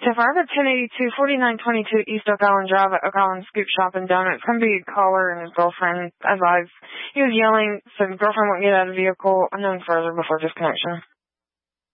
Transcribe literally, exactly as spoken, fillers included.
So far, the ten eighty-two forty-nine twenty-two East Oak Island Drive at Oak Island Scoop Shop and Donuts. Come be a caller and his girlfriend, as I've, he was yelling, so the girlfriend won't get out of the vehicle. Unknown further before disconnection.